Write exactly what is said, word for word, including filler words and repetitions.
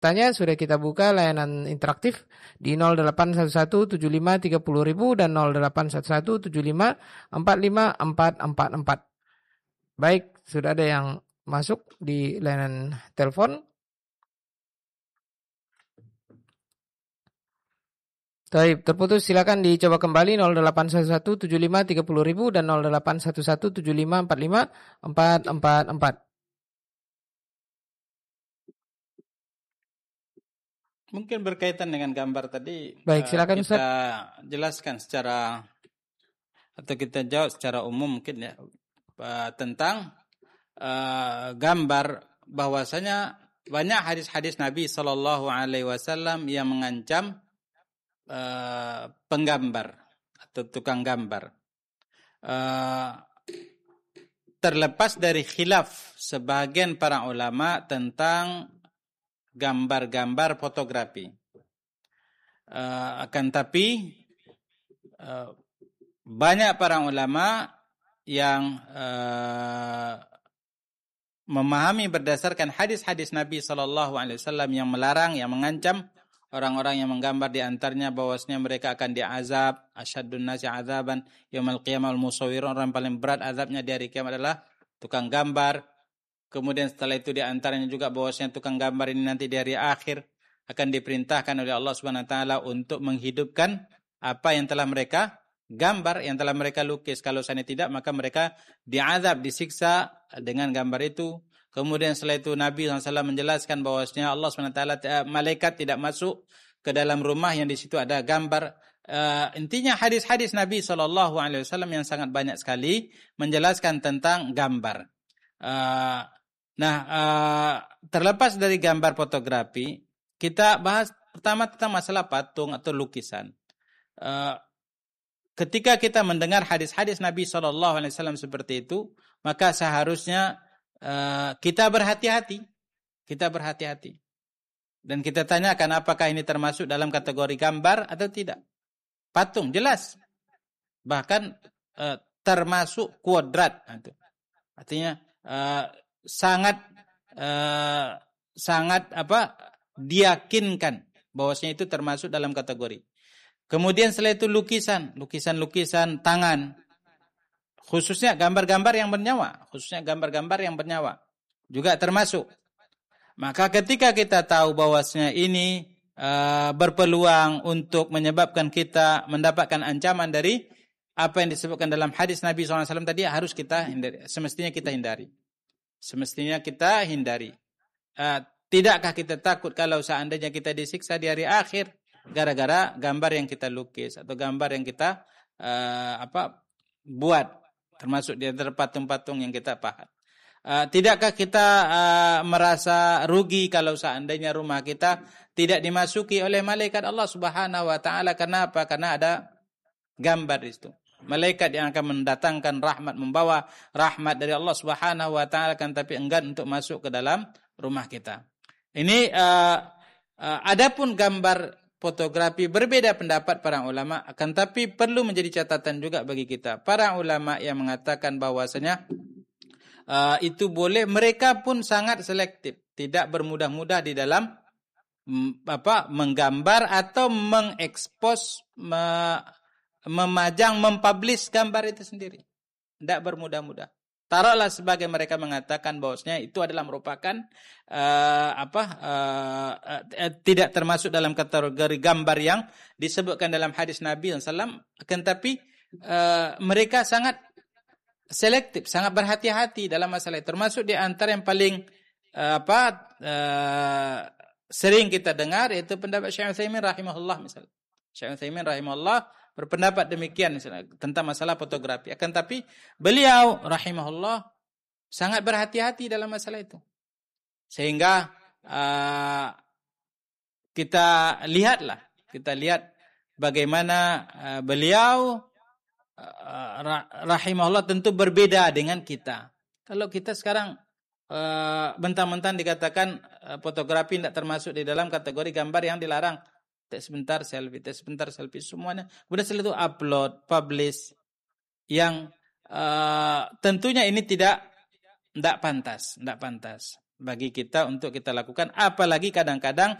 Tanya sudah kita buka layanan interaktif di nol delapan satu satu tujuh lima tiga nol nol nol dan nol delapan satu satu tujuh lima empat lima empat empat empat. Baik, sudah ada yang masuk di layanan telepon. Baik, terputus, silakan dicoba kembali nol delapan satu satu tujuh lima tiga nol nol nol dan nol delapan satu satu tujuh lima empat lima empat empat empat. Mungkin berkaitan dengan gambar tadi. Baik, silakan kita Ustaz. jelaskan secara atau kita jawab secara umum mungkin ya tentang uh, gambar, bahwasanya banyak hadis-hadis Nabi Shallallahu Alaihi Wasallam yang mengancam uh, penggambar atau tukang gambar. Uh, terlepas dari khilaf sebagian para ulama tentang gambar-gambar fotografi. Uh, akan tapi uh, banyak para ulama yang uh, memahami berdasarkan hadis-hadis Nabi Sallallahu Alaihi Wasallam yang melarang, yang mengancam orang-orang yang menggambar, di antaranya bahwasanya mereka akan diazab, asyaddun nasi azaban yaumil qiyamah al-musawwirun, orang paling berat azabnya di hari kiamat adalah tukang gambar. Kemudian setelah itu di antaranya juga bahwasanya tukang gambar ini nanti di hari akhir akan diperintahkan oleh Allah Subhanahu wa taala untuk menghidupkan apa yang telah mereka gambar, yang telah mereka lukis. Kalau seandainya tidak, maka mereka diazab, disiksa dengan gambar itu. Kemudian setelah itu Nabi shallallahu alaihi wasallam menjelaskan bahwasanya Allah Subhanahu wa taala, malaikat tidak masuk ke dalam rumah yang di situ ada gambar. Uh, intinya hadis-hadis Nabi shallallahu alaihi wasallam yang sangat banyak sekali menjelaskan tentang gambar. Uh, Nah, uh, terlepas dari gambar fotografi, kita bahas pertama tentang masalah patung atau lukisan. Uh, ketika kita mendengar hadis-hadis Nabi Shallallahu Alaihi Wasallam seperti itu, maka seharusnya uh, kita berhati-hati, kita berhati-hati, dan kita tanyakan apakah ini termasuk dalam kategori gambar atau tidak. Patung jelas, bahkan uh, termasuk kuadrat, artinya. Uh, sangat uh, sangat apa diyakinkan bahwasanya itu termasuk dalam kategori. Kemudian setelah itu lukisan, lukisan-lukisan tangan, khususnya gambar-gambar yang bernyawa, khususnya gambar-gambar yang bernyawa juga termasuk. Maka ketika kita tahu bahwasanya ini uh, berpeluang untuk menyebabkan kita mendapatkan ancaman dari apa yang disebutkan dalam hadis Nabi shallallahu alaihi wasallam tadi, harus kita hindari, semestinya kita hindari. Semestinya kita hindari. Uh, tidakkah kita takut kalau seandainya kita disiksa di hari akhir gara-gara gambar yang kita lukis atau gambar yang kita uh, apa buat, termasuk di antara patung-patung yang kita pahat. Uh, tidakkah kita uh, merasa rugi kalau seandainya rumah kita tidak dimasuki oleh malaikat Allah Subhanahu wa taala? Kenapa? Karena ada gambar di situ. Malaikat yang akan mendatangkan rahmat, membawa rahmat dari Allah Subhanahu wa taala, kan tapi enggan untuk masuk ke dalam rumah kita. Ini uh, uh, adapun gambar fotografi berbeda pendapat para ulama, akan tapi perlu menjadi catatan juga bagi kita. Para ulama yang mengatakan bahwasanya uh, itu boleh, mereka pun sangat selektif, tidak bermudah-mudah di dalam mm, apa menggambar atau mengekspos me, memajang, mempublish gambar itu sendiri. Tidak bermudah-mudah. Taruhlah sebagai mereka mengatakan bahwasanya itu adalah merupakan uh, apa uh, uh, tidak termasuk dalam kategori gambar yang disebutkan dalam hadis Nabi shallallahu alaihi wasallam, akan tapi uh, mereka sangat selektif, sangat berhati-hati dalam masalah itu. Termasuk di antara yang paling uh, apa uh, sering kita dengar yaitu pendapat Syekh Utsaimin rahimahullah misalnya. Syekh Utsaimin rahimahullah berpendapat demikian tentang masalah fotografi. Akan tapi beliau rahimahullah sangat berhati-hati dalam masalah itu. Sehingga uh, kita lihatlah, kita lihat bagaimana uh, beliau uh, rahimahullah tentu berbeda dengan kita. Kalau kita sekarang uh, mentang-mentang dikatakan uh, fotografi tidak termasuk di dalam kategori gambar yang dilarang. Tes sebentar selfie, tes sebentar selfie, semuanya. Kemudian setelah itu upload, publish, yang uh, tentunya ini tidak tidak pantas, tidak pantas. bagi kita untuk kita lakukan, apalagi kadang-kadang